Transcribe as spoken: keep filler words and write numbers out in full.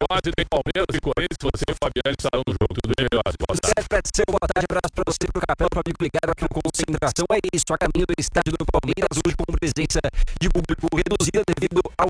tarde tem Palmeiras e Corinthians, você e o Fabiano estarão no jogo. Tudo bem, Leoz? Boa tarde. Boa tarde, abraço pra você, pro Capelo, pro amigo ligado aqui no Concentração. É isso, a caminho do estádio do Palmeiras, hoje com presença de público reduzida devido ao